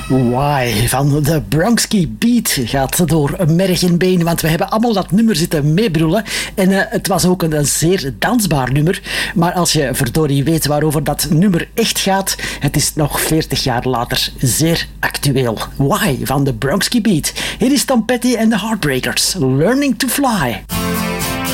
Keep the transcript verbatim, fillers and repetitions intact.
Why van de Bronski Beat gaat door merg en been, want we hebben allemaal dat nummer zitten meebrullen. En uh, het was ook een, een zeer dansbaar nummer. Maar als je verdorie weet waarover dat nummer echt gaat, het is nog veertig jaar later zeer actueel. Why van de Bronski Beat. Hier is Tom Petty en de Heartbreakers. Learning to Fly.